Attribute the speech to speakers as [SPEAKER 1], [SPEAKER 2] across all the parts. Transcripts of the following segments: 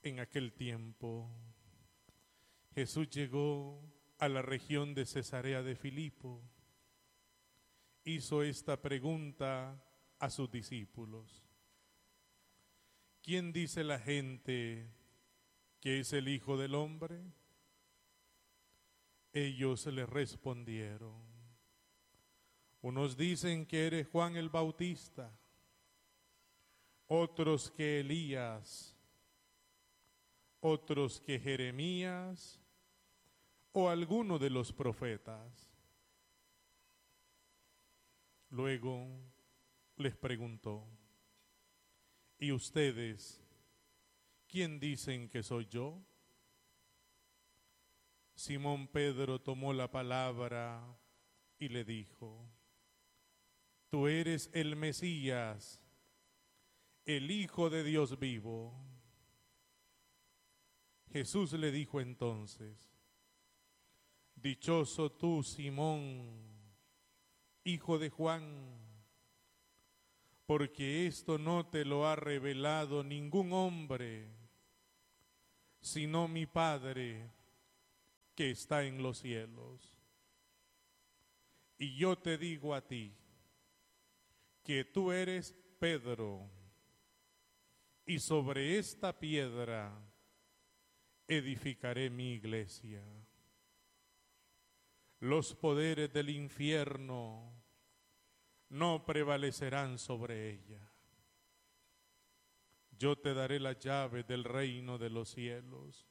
[SPEAKER 1] En aquel tiempo, Jesús llegó a la región de Cesarea de Filipo. Hizo esta pregunta a sus discípulos: ¿quién dice la gente que es el Hijo del Hombre? Ellos le respondieron: unos dicen que eres Juan el Bautista, otros que Elías, otros que Jeremías o alguno de los profetas. Luego les preguntó: ¿y ustedes quién dicen que soy yo? Simón Pedro tomó la palabra y le dijo: tú eres el Mesías, el Hijo de Dios vivo. Jesús le dijo entonces: dichoso tú, Simón, hijo de Juan, porque esto no te lo ha revelado ningún hombre, sino mi Padre que está en los cielos. Y yo te digo a ti que tú eres Pedro, y sobre esta piedra edificaré mi iglesia. Los poderes del infierno no prevalecerán sobre ella. Yo te daré las llaves del reino de los cielos.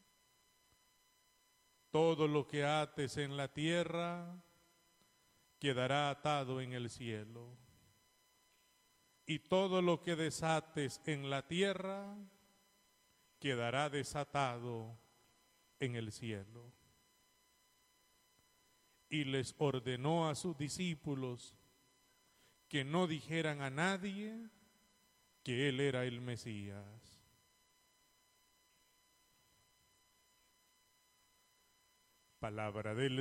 [SPEAKER 1] Todo lo que ates en la tierra quedará atado en el cielo, y todo lo que desates en la tierra quedará desatado en el cielo. Y les ordenó a sus discípulos que no dijeran a nadie que él era el Mesías. Palabra del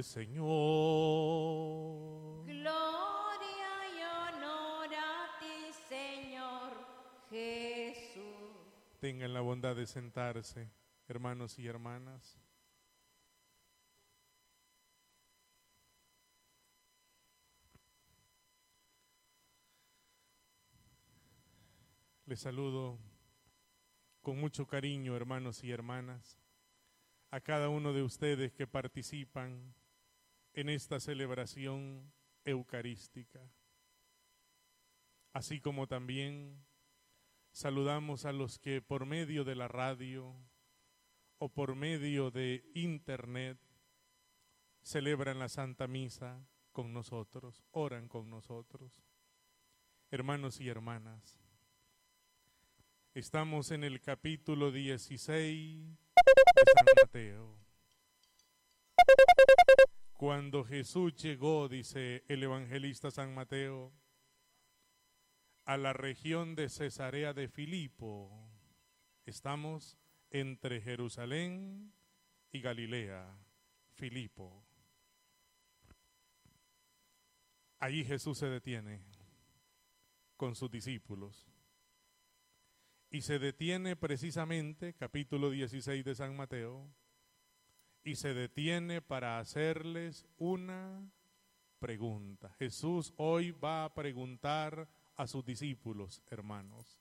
[SPEAKER 1] Señor.
[SPEAKER 2] Gloria y honor a ti, Señor Jesús.
[SPEAKER 1] Tengan la bondad de sentarse, hermanos y hermanas. Les saludo con mucho cariño, hermanos y hermanas, a cada uno de ustedes que participan en esta celebración eucarística. Así como también saludamos a los que por medio de la radio o por medio de internet celebran la Santa Misa con nosotros, oran con nosotros. Hermanos y hermanas, estamos en el capítulo 16 de San Mateo. Cuando Jesús llegó, dice el evangelista San Mateo, a la región de Cesarea de Filipo. Estamos entre Jerusalén y Galilea, Filipo. Allí Jesús se detiene con sus discípulos. Y se detiene precisamente, capítulo 16 de San Mateo, y se detiene para hacerles una pregunta. Jesús hoy va a preguntar a sus discípulos, hermanos.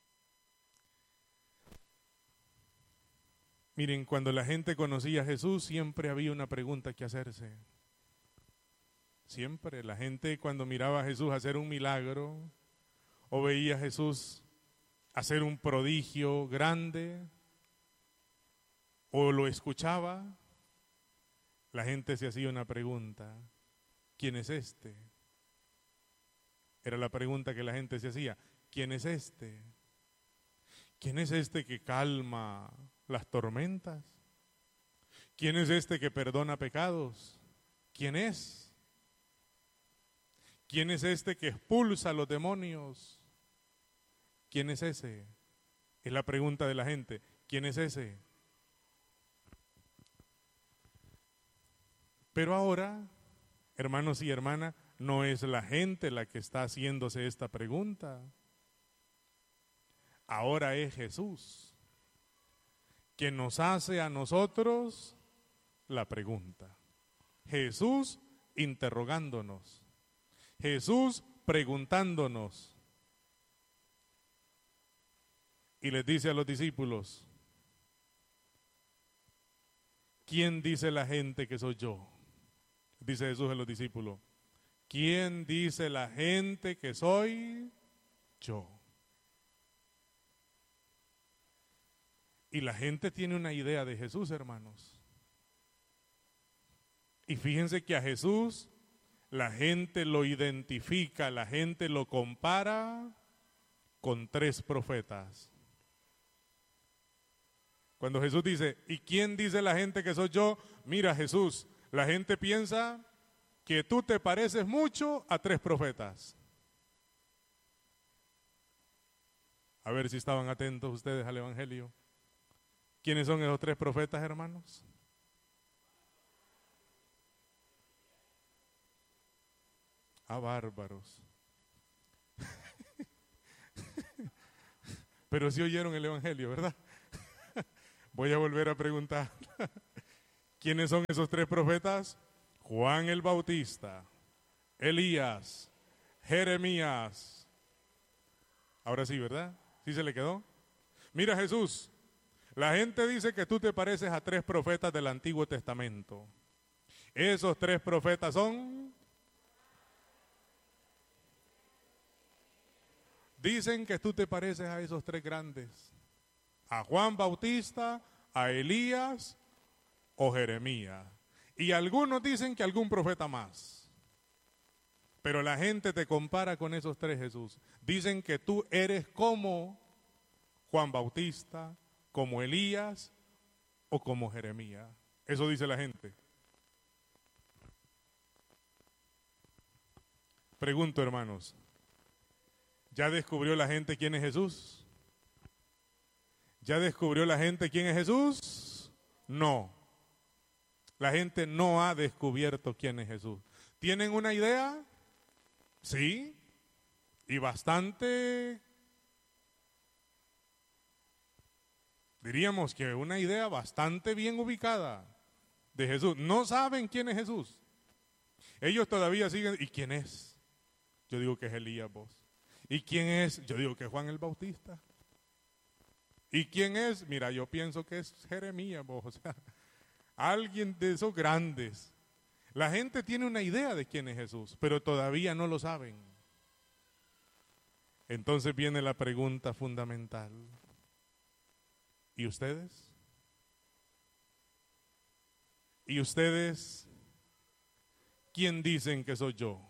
[SPEAKER 1] Miren, cuando la gente conocía a Jesús, siempre había una pregunta que hacerse. Siempre, la gente cuando miraba a Jesús hacer un milagro, o veía a Jesús hacer un prodigio grande, o lo escuchaba, la gente se hacía una pregunta: ¿quién es este? Era la pregunta que la gente se hacía: ¿quién es este? ¿Quién es este que calma las tormentas? ¿Quién es este que perdona pecados? ¿Quién es? ¿Quién es este que expulsa a los demonios? ¿Quién es ese? Es la pregunta de la gente. ¿Quién es ese? Pero ahora, hermanos y hermanas, no es la gente la que está haciéndose esta pregunta. Ahora es Jesús. que nos hace a nosotros la pregunta. Jesús interrogándonos. Jesús preguntándonos. Y les dice a los discípulos, ¿quién dice la gente que soy yo? Dice Jesús a los discípulos, ¿quién dice la gente que soy yo? Y la gente tiene una idea de Jesús, hermanos. Y fíjense que a Jesús la gente lo identifica, la gente lo compara con 3 profetas. Cuando Jesús dice, ¿y quién dice la gente que soy yo? Mira, Jesús, la gente piensa que tú te pareces mucho a 3 profetas. A ver si estaban atentos ustedes al Evangelio. ¿Quiénes son esos 3 profetas, hermanos? Ah, bárbaros. Pero sí oyeron el Evangelio, ¿verdad? Voy a volver a preguntar. ¿Quiénes son esos 3 profetas? Juan el Bautista, Elías, Jeremías. Ahora sí, ¿verdad? ¿Sí se le quedó? Mira, Jesús, la gente dice que tú te pareces a 3 profetas del Antiguo Testamento. Esos 3 profetas son... Dicen que tú te pareces a esos 3 grandes. A Juan Bautista, a Elías o Jeremías. Y algunos dicen que algún profeta más. Pero la gente te compara con esos 3, Jesús. Dicen que tú eres como Juan Bautista, como Elías o como Jeremías. Eso dice la gente. Pregunto, hermanos, ¿ya descubrió la gente quién es Jesús? ¿Ya descubrió la gente quién es Jesús? No. La gente no ha descubierto quién es Jesús. ¿Tienen una idea? Sí. Y bastante, diríamos que una idea bastante bien ubicada de Jesús. No saben quién es Jesús. Ellos todavía siguen, ¿y quién es? Yo digo que es Elías, vos. ¿Y quién es? Yo digo que es Juan el Bautista. ¿Y quién es? Mira, yo pienso que es Jeremías, vos. O sea, alguien de esos grandes. La gente tiene una idea de quién es Jesús, pero todavía no lo saben. Entonces viene la pregunta fundamental. ¿Y ustedes? ¿Y ustedes? ¿Quién dicen que soy yo?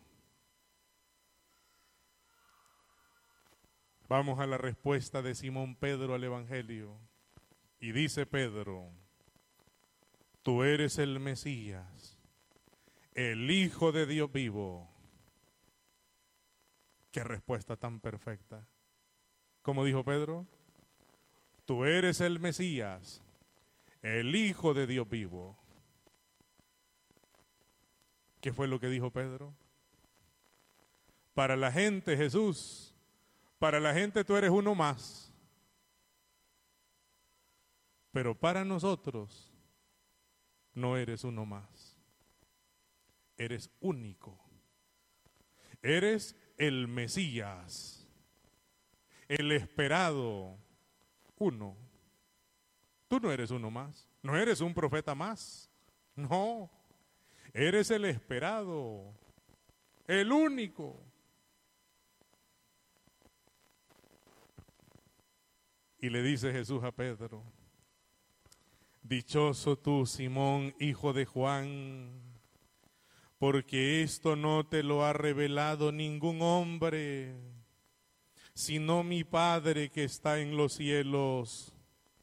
[SPEAKER 1] Vamos a la respuesta de Simón Pedro al Evangelio. Y dice Pedro, tú eres el Mesías, el Hijo de Dios vivo. Qué respuesta tan perfecta. ¿Cómo dijo Pedro? Tú eres el Mesías, el Hijo de Dios vivo. ¿Qué fue lo que dijo Pedro? Para la gente, Jesús, para la gente tú eres uno más. Pero para nosotros no eres uno más. Eres único. Eres el Mesías, el esperado, uno. Tú no eres uno más. No eres un profeta más. No. Eres el esperado, el único. Y le dice Jesús a Pedro, dichoso tú, Simón, hijo de Juan, porque esto no te lo ha revelado ningún hombre, sino mi Padre que está en los cielos.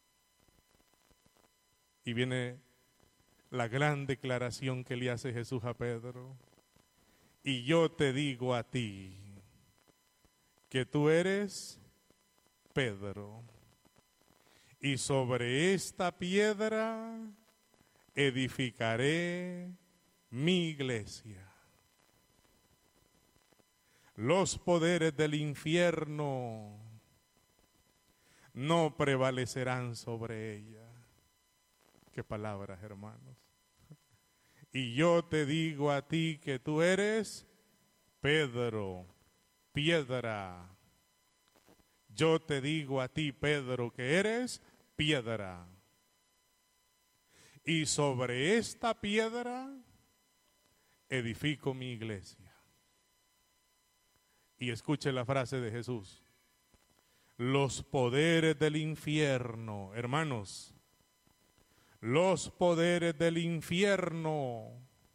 [SPEAKER 1] Y viene la gran declaración que le hace Jesús a Pedro. Y yo te digo a ti, que tú eres Pedro. Y sobre esta piedra edificaré mi iglesia. Los poderes del infierno no prevalecerán sobre ella. Qué palabras, hermanos. Y yo te digo a ti que tú eres Pedro, piedra. Yo te digo a ti, Pedro, que eres piedra. Y sobre esta piedra edifico mi iglesia. Y escuche la frase de Jesús. Los poderes del infierno, hermanos, los poderes del infierno,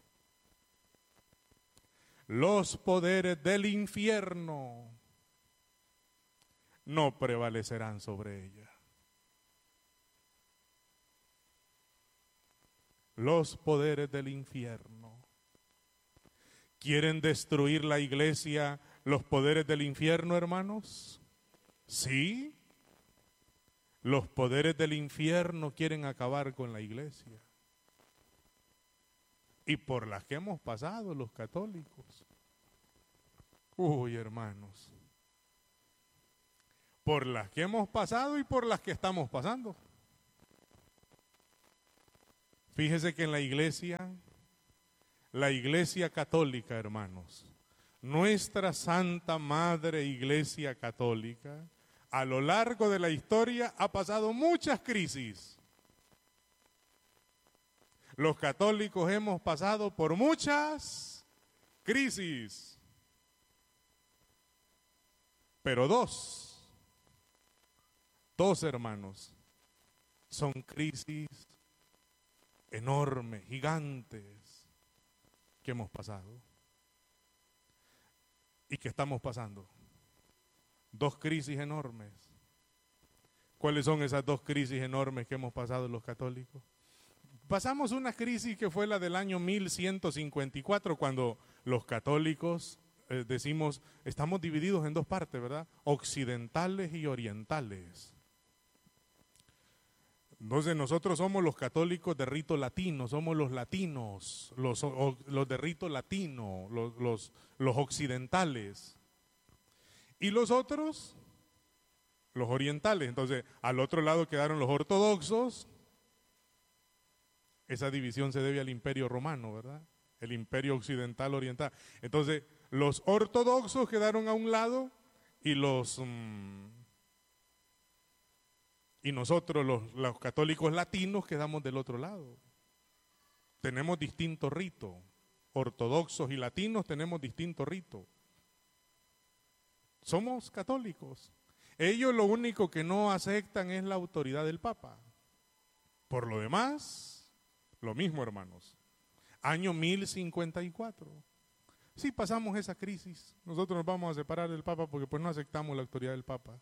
[SPEAKER 1] los poderes del infierno no prevalecerán sobre ella. Los poderes del infierno. ¿Quieren destruir la iglesia los poderes del infierno, hermanos? Sí. Los poderes del infierno quieren acabar con la iglesia. Y por las que hemos pasado los católicos. Uy, hermanos. Por las que hemos pasado y por las que estamos pasando. Fíjese que en la iglesia católica, hermanos, nuestra Santa Madre Iglesia Católica, a lo largo de la historia ha pasado muchas crisis. Los católicos hemos pasado por muchas crisis, pero dos, hermanos, son crisis enormes, gigantes, que hemos pasado y que estamos pasando. Dos crisis enormes. ¿Cuáles son esas dos crisis enormes que hemos pasado los católicos? Pasamos una crisis que fue la del año 1154, cuando los católicos decimos, estamos divididos en dos partes, ¿verdad? Occidentales y orientales. Entonces nosotros somos los católicos de rito latino, somos los latinos, los de rito latino, los occidentales. Y los otros, los orientales. Entonces, al otro lado quedaron los ortodoxos. Esa división se debe al Imperio Romano, ¿verdad? El Imperio Occidental Oriental. Entonces, los ortodoxos quedaron a un lado y nosotros, los católicos latinos, quedamos del otro lado. Tenemos distinto rito. Ortodoxos y latinos tenemos distinto rito. Somos católicos. Ellos lo único que no aceptan es la autoridad del Papa. Por lo demás, lo mismo, hermanos. Año 1054. Sí pasamos esa crisis. Nosotros nos vamos a separar del Papa porque pues no aceptamos la autoridad del Papa.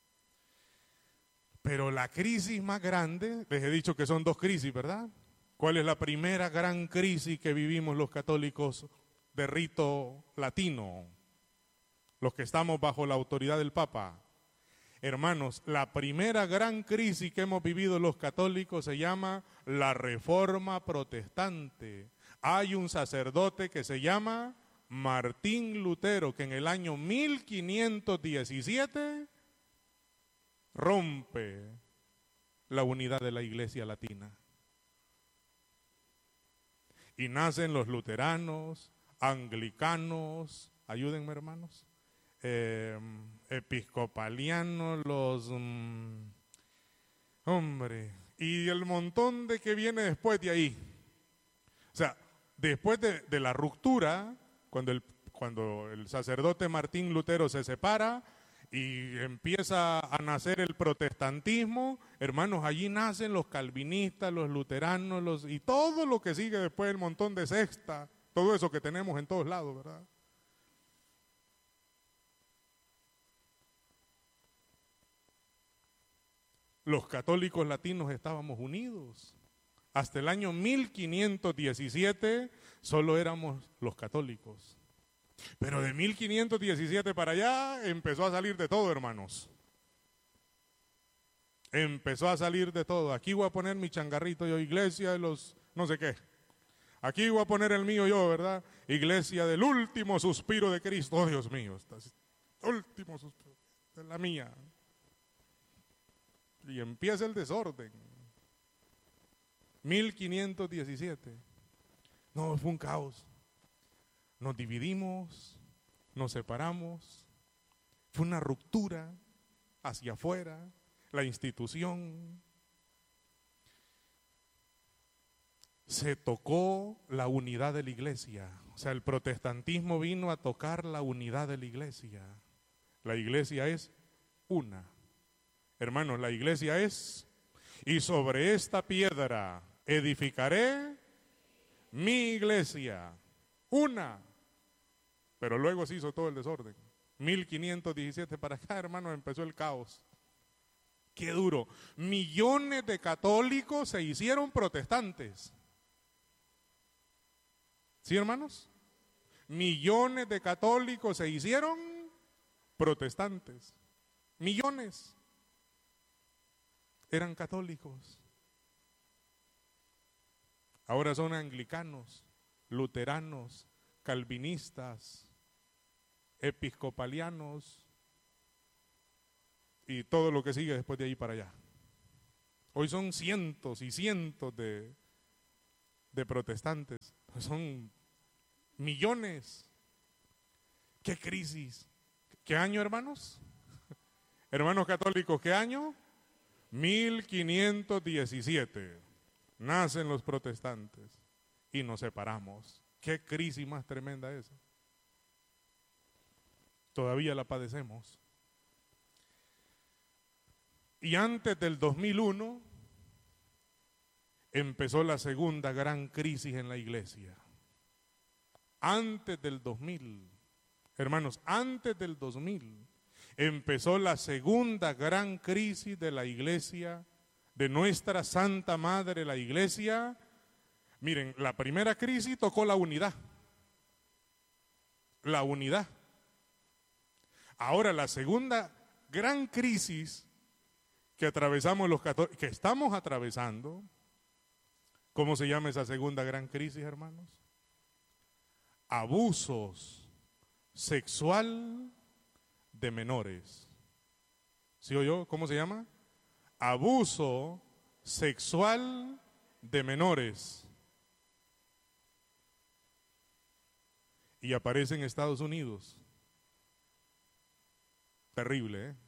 [SPEAKER 1] Pero la crisis más grande, les he dicho que son dos crisis, ¿verdad? ¿Cuál es la primera gran crisis que vivimos los católicos de rito latino? Los que estamos bajo la autoridad del Papa. Hermanos, la primera gran crisis que hemos vivido los católicos se llama la Reforma Protestante. Hay un sacerdote que se llama Martín Lutero, que en el año 1517 rompe la unidad de la Iglesia Latina. Y nacen los luteranos, anglicanos, ayúdenme, hermanos, episcopalianos, y el montón de que viene después de ahí. O sea, después de la ruptura, cuando el sacerdote Martín Lutero se separa y empieza a nacer el protestantismo, hermanos, allí nacen los calvinistas, los luteranos, y todo lo que sigue después, el montón de secta, todo eso que tenemos en todos lados, ¿verdad? Los católicos latinos estábamos unidos. Hasta el año 1517 solo éramos los católicos. Pero de 1517 para allá empezó a salir de todo, hermanos. Empezó a salir de todo. Aquí voy a poner mi changarrito yo, iglesia de los no sé qué. Aquí voy a poner el mío yo, ¿verdad? Iglesia del último suspiro de Cristo. Oh, Dios mío, último suspiro de la mía. Y empieza el desorden. 1517. No, fue un caos. Nos dividimos, nos separamos, fue una ruptura hacia afuera, la institución. Se tocó la unidad de la iglesia. O sea, el protestantismo vino a tocar la unidad de la iglesia. La iglesia es una. Hermanos, la iglesia es, y sobre esta piedra edificaré mi iglesia, una. Pero luego se hizo todo el desorden. 1517 para acá, hermanos, empezó el caos. Qué duro. Millones de católicos se hicieron protestantes. ¿Sí, hermanos? Millones de católicos se hicieron protestantes. Millones eran católicos. Ahora son anglicanos, luteranos, calvinistas, episcopalianos y todo lo que sigue después de ahí para allá. Hoy son cientos y cientos de protestantes. Son millones. ¡Qué crisis! ¿Qué año, hermanos? Hermanos católicos, ¿qué año? 1517. Nacen los protestantes y nos separamos. ¡Qué crisis más tremenda esa! Todavía la padecemos. Y antes del 2001 empezó la segunda gran crisis en la iglesia. Antes del 2000, hermanos, antes del 2000 empezó la segunda gran crisis de la iglesia, de nuestra Santa Madre, la iglesia. Miren, la primera crisis tocó la unidad. La unidad. Ahora la segunda gran crisis que atravesamos los católicos, que estamos atravesando. ¿Cómo se llama esa segunda gran crisis, hermanos? Abusos sexual de menores. ¿Sí o yo? ¿Cómo se llama? Abuso sexual de menores. Y aparece en Estados Unidos. Terrible, ¿eh?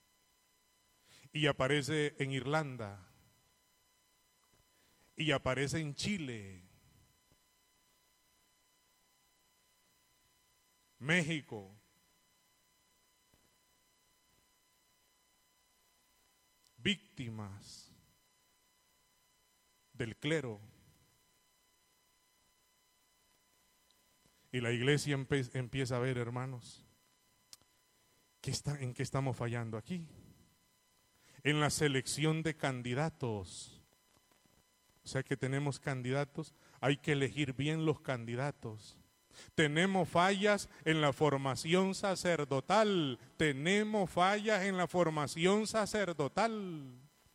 [SPEAKER 1] Y aparece en Irlanda. Y aparece en Chile, México, víctimas del clero. Y la iglesia empieza a ver, hermanos, ¿en qué estamos fallando aquí? En la selección de candidatos. O sea que tenemos candidatos, hay que elegir bien los candidatos. Tenemos fallas en la formación sacerdotal. Tenemos fallas en la formación sacerdotal.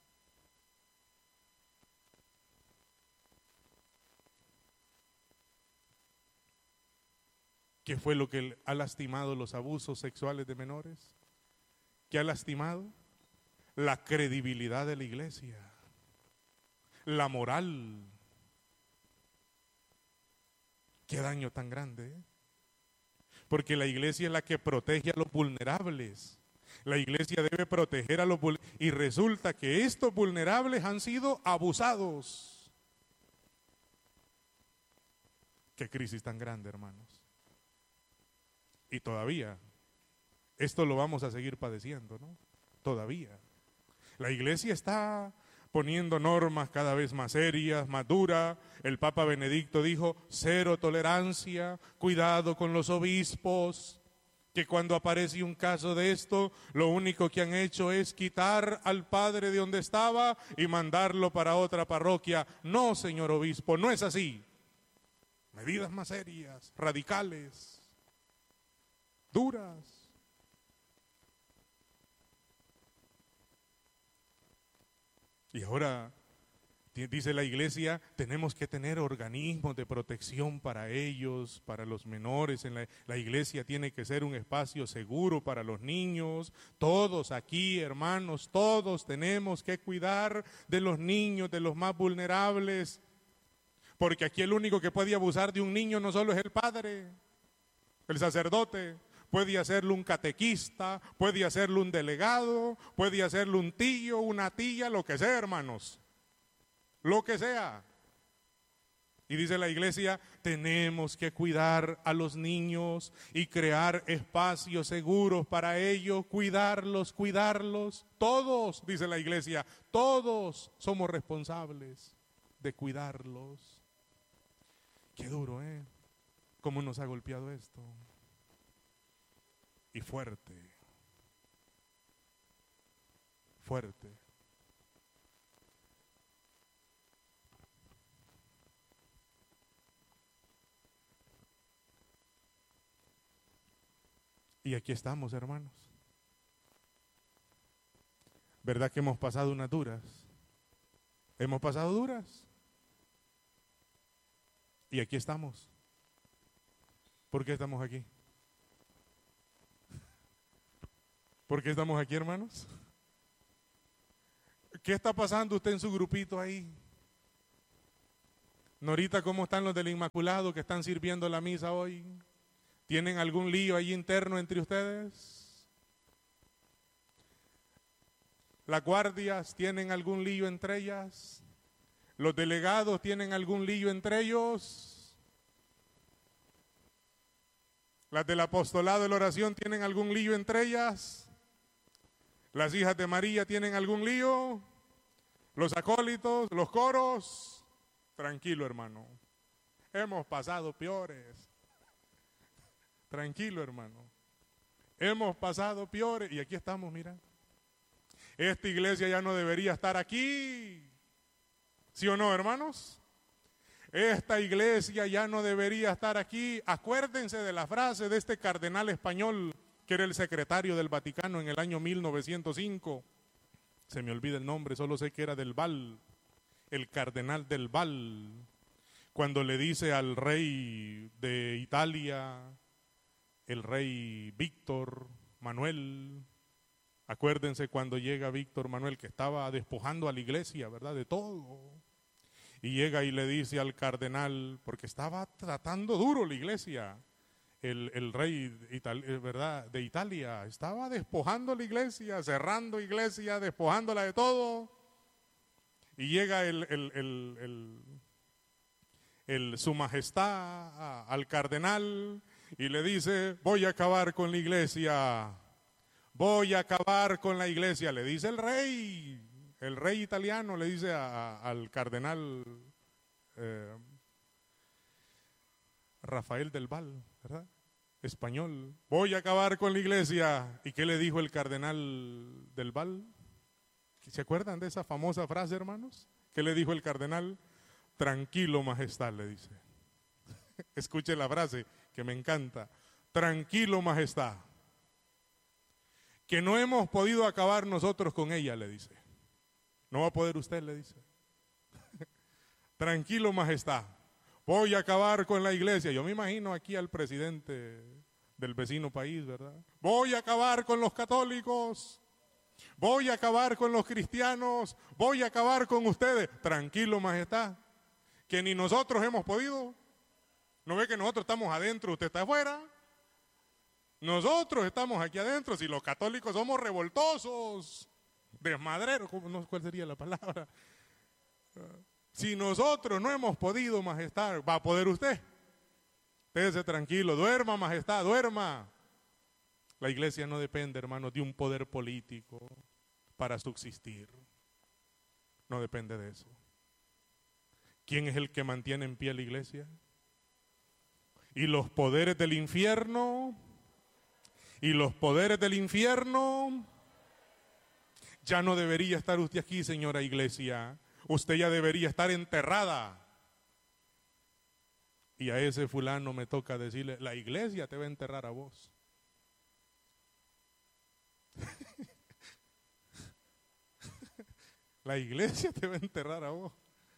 [SPEAKER 1] ¿Qué fue lo que ha lastimado los abusos sexuales de menores? ¿Qué ha lastimado? La credibilidad de la iglesia. La moral. Qué daño tan grande, ¿eh? Porque la iglesia es la que protege a los vulnerables. La iglesia debe proteger a los vulnerables. Y resulta que estos vulnerables han sido abusados. Qué crisis tan grande, hermanos. Y todavía, esto lo vamos a seguir padeciendo, ¿no? Todavía. La iglesia está poniendo normas cada vez más serias, más duras. El Papa Benedicto dijo, 0 tolerancia, cuidado con los obispos, que cuando aparece un caso de esto, lo único que han hecho es quitar al padre de donde estaba y mandarlo para otra parroquia. No, señor obispo, no es así. Medidas más serias, radicales, duras. Y ahora Dice la iglesia, tenemos que tener organismos de protección para ellos, para los menores. La iglesia tiene que ser un espacio seguro para los niños. Todos aquí, hermanos, todos tenemos que cuidar de los niños, de los más vulnerables. Porque aquí el único que puede abusar de un niño no solo es el padre, el sacerdote. Puede hacerlo un catequista, puede hacerlo un delegado, puede hacerlo un tío, una tía, lo que sea, hermanos. Lo que sea. Y dice la iglesia, tenemos que cuidar a los niños y crear espacios seguros para ellos, cuidarlos. Todos, dice la iglesia, todos somos responsables de cuidarlos. Qué duro, ¿eh? ¿Cómo nos ha golpeado esto? Y fuerte. Fuerte. Y aquí estamos, hermanos. ¿Verdad que hemos pasado unas duras? ¿Hemos pasado duras? Y aquí estamos. ¿Por qué estamos aquí? ¿Por qué estamos aquí, hermanos? ¿Qué está pasando usted en su grupito ahí? Norita, ¿cómo están los del Inmaculado que están sirviendo la misa hoy? ¿Tienen algún lío ahí interno entre ustedes? ¿Las guardias tienen algún lío entre ellas? ¿Los delegados tienen algún lío entre ellos? ¿Las del apostolado de la oración tienen algún lío entre ellas? ¿Las hijas de María tienen algún lío? ¿Los acólitos, los coros? Tranquilo, hermano. Hemos pasado peores. Tranquilo, hermano. Hemos pasado peores y aquí estamos, mira. Esta iglesia ya no debería estar aquí. ¿Sí o no, hermanos? Esta iglesia ya no debería estar aquí. Acuérdense de la frase de este cardenal español que era el secretario del Vaticano en el año 1905. Se me olvida el nombre, solo sé que era del Val, el cardenal del Val, cuando le dice al rey de Italia, el rey Víctor Manuel, acuérdense cuando llega Víctor Manuel que estaba despojando a la iglesia, ¿verdad? De todo. Y llega y le dice al cardenal, porque estaba tratando duro la iglesia, el rey ¿verdad? De Italia, estaba despojando la iglesia, cerrando iglesia, despojándola de todo. Y llega su majestad al cardenal y le dice, voy a acabar con la iglesia, voy a acabar con la iglesia. Le dice el rey italiano, le dice al cardenal Rafael del Val, ¿verdad? Español, voy a acabar con la iglesia. ¿Y qué le dijo el cardenal del Val? ¿Se acuerdan de esa famosa frase, hermanos? ¿Qué le dijo el cardenal? Tranquilo, majestad, le dice. Escuche la frase que me encanta. Tranquilo, majestad. Que no hemos podido acabar nosotros con ella, le dice. No va a poder usted, le dice. Tranquilo, majestad. Voy a acabar con la iglesia. Yo me imagino aquí al presidente del vecino país, ¿verdad? Voy a acabar con los católicos. Voy a acabar con los cristianos. Voy a acabar con ustedes. Tranquilo, majestad. Que ni nosotros hemos podido. ¿No ve que nosotros estamos adentro, usted está afuera? Nosotros estamos aquí adentro. Si los católicos somos revoltosos, desmadreros, ¿cuál sería la palabra? Si nosotros no hemos podido, majestad, ¿va a poder usted? Quédese tranquilo, duerma, majestad, duerma. La iglesia no depende, hermanos, de un poder político para subsistir. No depende de eso. ¿Quién es el que mantiene en pie la iglesia? Y los poderes del infierno, ya no debería estar usted aquí, señora iglesia. Usted ya debería estar enterrada. Y a ese fulano me toca decirle, la iglesia te va a enterrar a vos. La iglesia te va a enterrar a vos.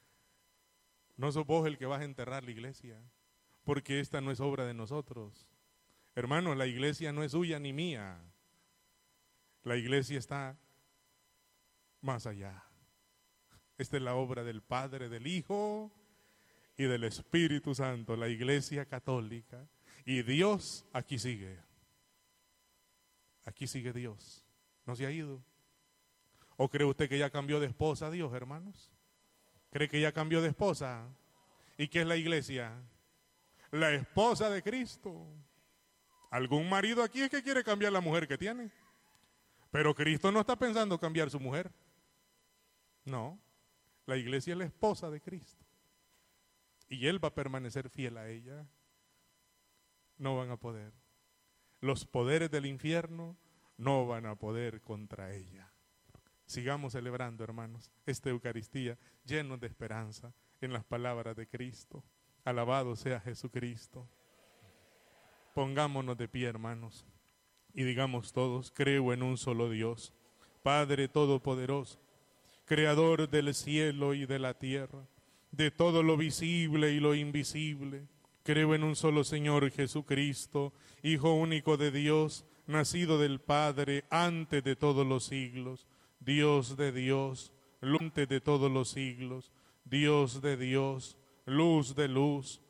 [SPEAKER 1] No sos vos el que vas a enterrar la iglesia, porque esta no es obra de nosotros. Hermanos, la iglesia no es suya ni mía. La iglesia está más allá. Esta es la obra del Padre, del Hijo y del Espíritu Santo, la iglesia católica. Y Dios aquí sigue. Aquí sigue Dios. No se ha ido. ¿O cree usted que ya cambió de esposa Dios, hermanos? ¿Cree que ya cambió de esposa? ¿Y qué es la iglesia? La esposa de Cristo. Algún marido aquí es que quiere cambiar la mujer que tiene. Pero Cristo no está pensando cambiar su mujer. No. La iglesia es la esposa de Cristo. Y Él va a permanecer fiel a ella. No van a poder. Los poderes del infierno no van a poder contra ella. Sigamos celebrando, hermanos, esta Eucaristía llenos de esperanza en las palabras de Cristo. Alabado sea Jesucristo. Pongámonos de pie, hermanos, y digamos todos: creo en un solo Dios, Padre Todopoderoso, Creador del cielo y de la tierra, de todo lo visible y lo invisible. Creo en un solo Señor Jesucristo, Hijo único de Dios, nacido del Padre antes de todos los siglos, Dios de Dios, luz de todos los siglos, Dios de Dios, luz de luz,